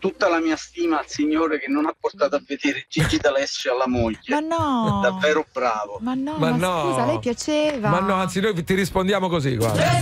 tutta la mia stima al signore che non ha portato a vedere Gigi D'Alessio alla moglie. Ma no! Davvero bravo. Ma no, scusa, lei piaceva. Ma no, anzi noi ti rispondiamo così, guarda.